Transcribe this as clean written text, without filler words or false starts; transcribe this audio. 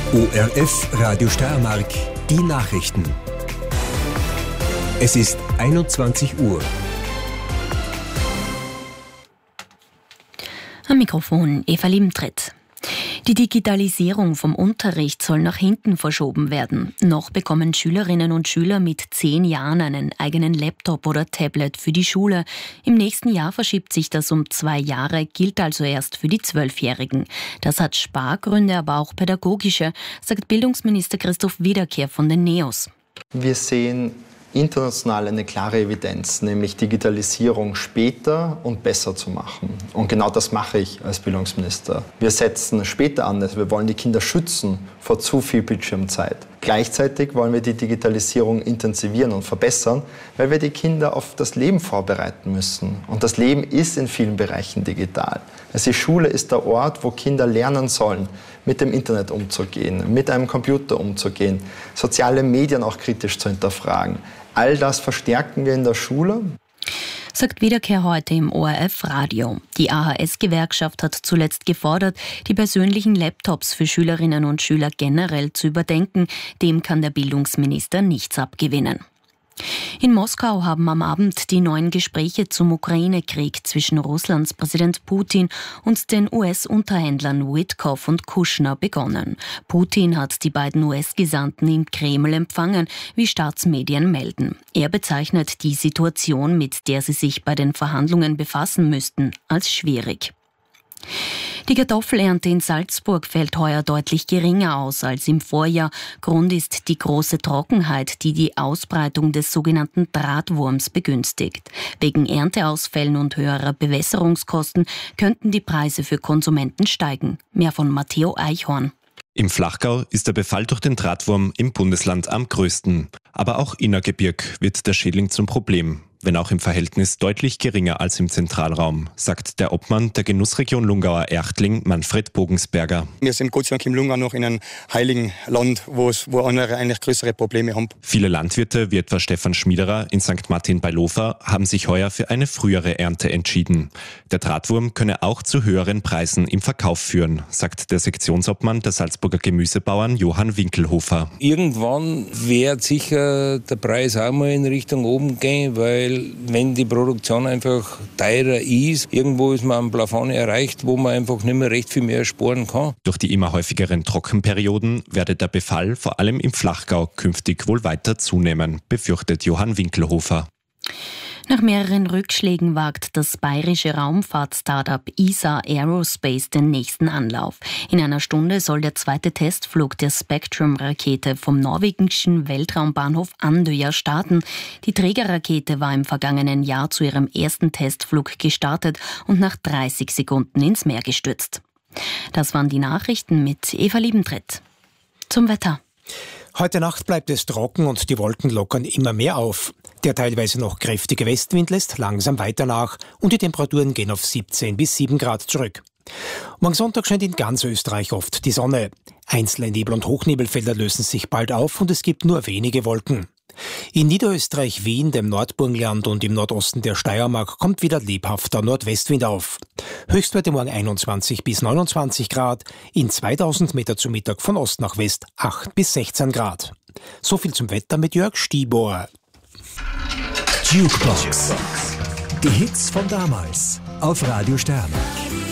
ORF Radio Steiermark, die Nachrichten. Es ist 21 Uhr. Am Mikrofon Eva Liebentritt. Die Digitalisierung vom Unterricht soll nach hinten verschoben werden. Noch bekommen Schülerinnen und Schüler mit 10 Jahren einen eigenen Laptop oder Tablet für die Schule. Im nächsten Jahr verschiebt sich das um 2 Jahre, gilt also erst für die 12-Jährigen. Das hat Spargründe, aber auch pädagogische, sagt Bildungsminister Christoph Wiederkehr von den NEOS. Wir sehen international eine klare Evidenz, nämlich Digitalisierung später und besser zu machen. Und genau das mache ich als Bildungsminister. Wir setzen später an, also wir wollen die Kinder schützen vor zu viel Bildschirmzeit. Gleichzeitig wollen wir die Digitalisierung intensivieren und verbessern, weil wir die Kinder auf das Leben vorbereiten müssen. Und das Leben ist in vielen Bereichen digital. Also die Schule ist der Ort, wo Kinder lernen sollen, mit dem Internet umzugehen, mit einem Computer umzugehen, soziale Medien auch kritisch zu hinterfragen. All das verstärken wir in der Schule. Sagt Wiederkehr heute im ORF-Radio. Die AHS-Gewerkschaft hat zuletzt gefordert, die persönlichen Laptops für Schülerinnen und Schüler generell zu überdenken. Dem kann der Bildungsminister nichts abgewinnen. In Moskau haben am Abend die neuen Gespräche zum Ukraine-Krieg zwischen Russlands Präsident Putin und den US-Unterhändlern Witkoff und Kushner begonnen. Putin hat die beiden US-Gesandten im Kreml empfangen, wie Staatsmedien melden. Er bezeichnet die Situation, mit der sie sich bei den Verhandlungen befassen müssten, als schwierig. Die Kartoffelernte in Salzburg fällt heuer deutlich geringer aus als im Vorjahr. Grund ist die große Trockenheit, die die Ausbreitung des sogenannten Drahtwurms begünstigt. Wegen Ernteausfällen und höherer Bewässerungskosten könnten die Preise für Konsumenten steigen. Mehr von Matteo Eichhorn. Im Flachgau ist der Befall durch den Drahtwurm im Bundesland am größten. Aber auch Innergebirg wird der Schädling zum Problem, wenn auch im Verhältnis deutlich geringer als im Zentralraum, sagt der Obmann der Genussregion Lungauer Erchtling, Manfred Bogensberger. Wir sind Gott sei Dank im Lungau noch in einem heiligen Land, wo andere eigentlich größere Probleme haben. Viele Landwirte, wie etwa Stefan Schmiederer in St. Martin bei Lofer, haben sich heuer für eine frühere Ernte entschieden. Der Drahtwurm könne auch zu höheren Preisen im Verkauf führen, sagt der Sektionsobmann der Salzburger Gemüsebauern Johann Winkelhofer. Irgendwann wird sicher der Preis auch mal in Richtung oben gehen, weil wenn die Produktion einfach teurer ist, irgendwo ist man am Plafond erreicht, wo man einfach nicht mehr recht viel mehr sparen kann. Durch die immer häufigeren Trockenperioden werde der Befall vor allem im Flachgau künftig wohl weiter zunehmen, befürchtet Johann Winkelhofer. Nach mehreren Rückschlägen wagt das bayerische Raumfahrt-Startup ESA Aerospace den nächsten Anlauf. In einer Stunde soll der zweite Testflug der Spectrum-Rakete vom norwegischen Weltraumbahnhof Andøya starten. Die Trägerrakete war im vergangenen Jahr zu ihrem ersten Testflug gestartet und nach 30 Sekunden ins Meer gestürzt. Das waren die Nachrichten mit Eva Liebentritt. Zum Wetter. Heute Nacht bleibt es trocken und die Wolken lockern immer mehr auf. Der teilweise noch kräftige Westwind lässt langsam weiter nach und die Temperaturen gehen auf 17 bis 7 Grad zurück. Morgen Sonntag scheint in ganz Österreich oft die Sonne. Einzelne Nebel- und Hochnebelfelder lösen sich bald auf und es gibt nur wenige Wolken. In Niederösterreich, Wien, dem Nordburgenland und im Nordosten der Steiermark kommt wieder lebhafter Nordwestwind auf. Höchstwerte morgen 21 bis 29 Grad, in 2000 Meter zu Mittag von Ost nach West 8 bis 16 Grad. So viel zum Wetter mit Jörg Stiebohr. Jukebox. Die Hits von damals auf Radio Steiermark.